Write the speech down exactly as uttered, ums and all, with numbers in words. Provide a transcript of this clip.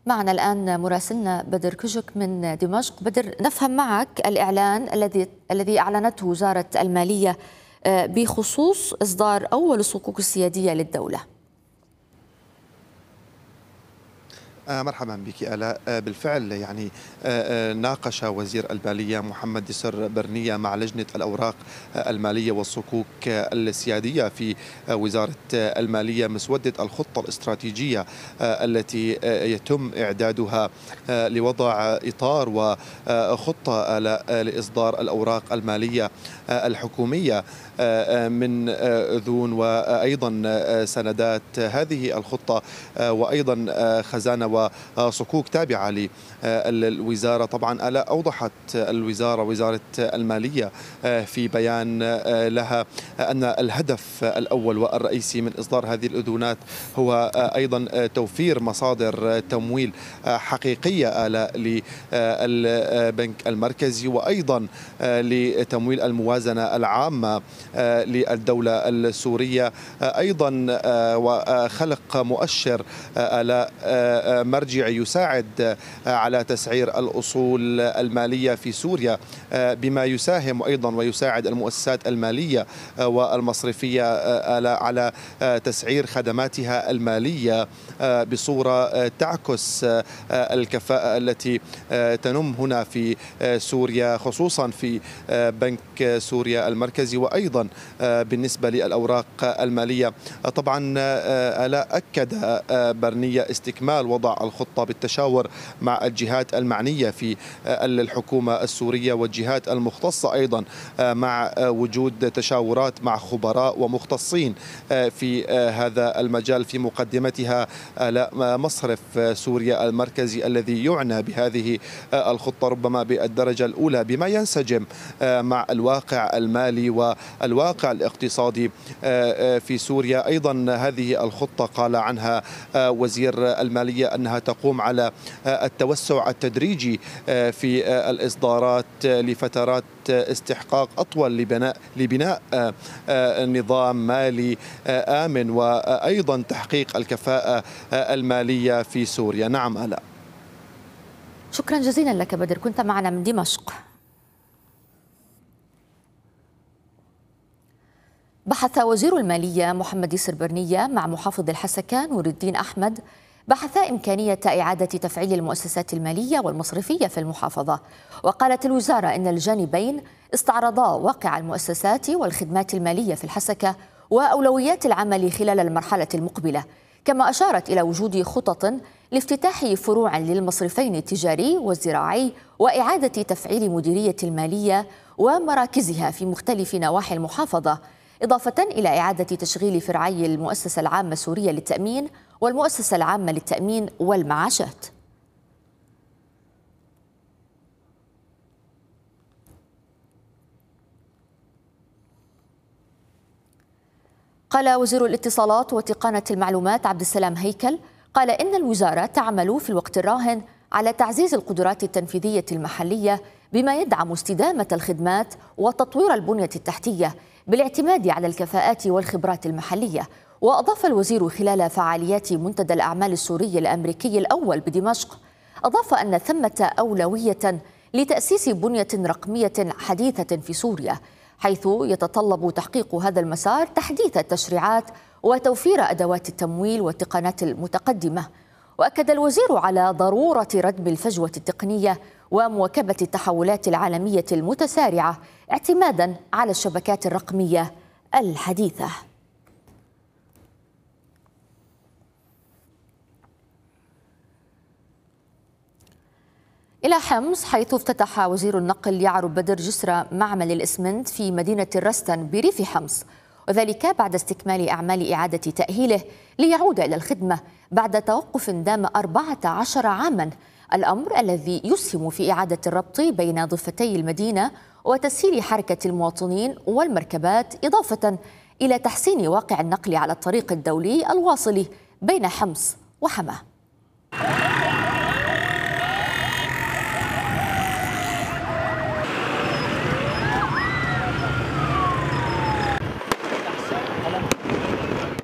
معنا الآن مراسلنا بدر كجك من دمشق. بدر، نفهم معك الإعلان الذي الذي أعلنته وزارة المالية بخصوص إصدار أول الصكوك السيادية للدولة. مرحبا بك آلاء. بالفعل يعني ناقش وزير المالية محمد يسر برنية مع لجنة الأوراق المالية والصكوك السيادية في وزارة المالية مسودة الخطة الاستراتيجية التي يتم إعدادها لوضع إطار وخطة لإصدار الأوراق المالية الحكومية من أذون وأيضا سندات. هذه الخطة وأيضا خزانة وصكوك تابعة للوزارة. طبعا ألا أوضحت الوزارة وزارة المالية في بيان لها أن الهدف الأول والرئيسي من إصدار هذه الأذونات هو أيضا توفير مصادر تمويل حقيقية للبنك المركزي وأيضا لتمويل الموازنة العامة للدولة السورية، أيضا وخلق مؤشر آلاء مرجعي يساعد على تسعير الأصول المالية في سوريا، بما يساهم أيضا ويساعد المؤسسات المالية والمصرفية على تسعير خدماتها المالية بصورة تعكس الكفاءة التي تنم هنا في سوريا، خصوصا في بنك سوريا المركزي وأيضا بالنسبة للأوراق المالية. طبعا لا أكد برنية استكمال وضع الخطة بالتشاور مع الجهات المعنية في الحكومة السورية والجهات المختصة، أيضا مع وجود تشاورات مع خبراء ومختصين في هذا المجال، في مقدمتها مصرف سوريا المركزي الذي يعنى بهذه الخطة ربما بالدرجة الأولى بما ينسجم مع الواقع المالي والواقع الاقتصادي في سوريا. أيضا هذه الخطة قال عنها وزير المالية أنها تقوم على التوسع التدريجي في الإصدارات لفترات استحقاق أطول لبناء لبناء نظام مالي آمن وأيضا تحقيق الكفاءة المالية في سوريا. نعم آلاء. شكرا جزيلا لك بدر، كنت معنا من دمشق. بحث وزير المالية محمد يسر برنية مع محافظ الحسكة نور الدين أحمد بحث إمكانية إعادة تفعيل المؤسسات المالية والمصرفية في المحافظة. وقالت الوزارة إن الجانبين استعرضا واقع المؤسسات والخدمات المالية في الحسكة وأولويات العمل خلال المرحلة المقبلة، كما أشارت إلى وجود خطط لافتتاح فروع للمصرفين التجاري والزراعي وإعادة تفعيل مديرية المالية ومراكزها في مختلف نواحي المحافظة، إضافة إلى إعادة تشغيل فرعي المؤسسة العامة السورية للتأمين والمؤسسة العامة للتأمين والمعاشات. قال وزير الاتصالات وتقنية المعلومات عبد السلام هيكل قال إن الوزارة تعمل في الوقت الراهن على تعزيز القدرات التنفيذية المحلية بما يدعم استدامة الخدمات وتطوير البنية التحتية بالاعتماد على الكفاءات والخبرات المحلية. وأضاف الوزير خلال فعاليات منتدى الأعمال السوري الأمريكي الأول بدمشق، أضاف أن ثمة أولوية لتأسيس بنية رقمية حديثة في سوريا، حيث يتطلب تحقيق هذا المسار تحديث التشريعات وتوفير أدوات التمويل والتقنيات المتقدمة. وأكد الوزير على ضرورة ردم الفجوة التقنية ومواكبة التحولات العالمية المتسارعة اعتمادا على الشبكات الرقمية الحديثة. إلى حمص، حيث افتتح وزير النقل يعرب بدر جسر معمل الإسمنت في مدينة الرستن بريف حمص، وذلك بعد استكمال أعمال إعادة تأهيله ليعود إلى الخدمة بعد توقف دام أربعة عشر عاما، الأمر الذي يسهم في إعادة الربط بين ضفتي المدينة وتسهيل حركة المواطنين والمركبات، إضافة إلى تحسين واقع النقل على الطريق الدولي الواصل بين حمص وحماه.